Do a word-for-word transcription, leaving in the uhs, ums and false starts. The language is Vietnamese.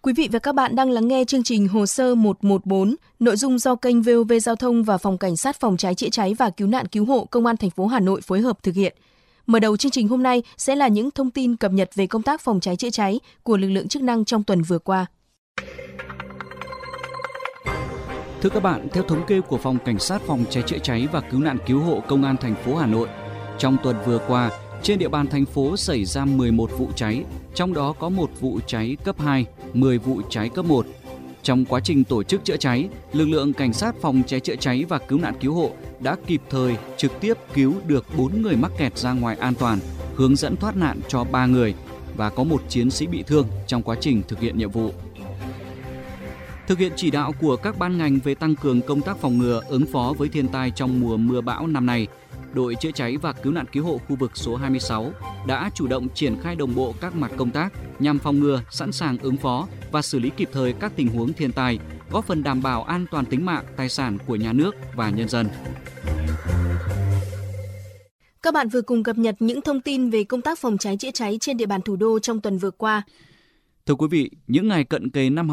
Quý vị và các bạn đang lắng nghe chương trình Hồ sơ một một bốn, nội dung do kênh vê o vê Giao thông và Phòng Cảnh sát Phòng cháy chữa cháy và Cứu nạn Cứu hộ Công an thành phố Hà Nội phối hợp thực hiện. Mở đầu chương trình hôm nay sẽ là những thông tin cập nhật về công tác phòng cháy chữa cháy của lực lượng chức năng trong tuần vừa qua. Thưa các bạn, theo thống kê của Phòng Cảnh sát Phòng cháy chữa cháy và Cứu nạn Cứu hộ Công an thành phố Hà Nội, trong tuần vừa qua, trên địa bàn thành phố xảy ra mười một vụ cháy, trong đó có một vụ cháy cấp hai, mười vụ cháy cấp một. Trong quá trình tổ chức chữa cháy, lực lượng Cảnh sát Phòng cháy chữa cháy và Cứu nạn Cứu hộ đã kịp thời trực tiếp cứu được bốn người mắc kẹt ra ngoài an toàn, hướng dẫn thoát nạn cho ba người và có một chiến sĩ bị thương trong quá trình thực hiện nhiệm vụ. Thực hiện chỉ đạo của các ban ngành về tăng cường công tác phòng ngừa, ứng phó với thiên tai trong mùa mưa bão năm nay, đội chữa cháy và cứu nạn cứu hộ khu vực số hai mươi sáu đã chủ động triển khai đồng bộ các mặt công tác nhằm phòng ngừa, sẵn sàng ứng phó và xử lý kịp thời các tình huống thiên tai, góp phần đảm bảo an toàn tính mạng, tài sản của nhà nước và nhân dân. Các bạn vừa cùng cập nhật những thông tin về công tác phòng cháy chữa cháy trên địa bàn thủ đô trong tuần vừa qua. Thưa quý vị, những ngày cận kề năm học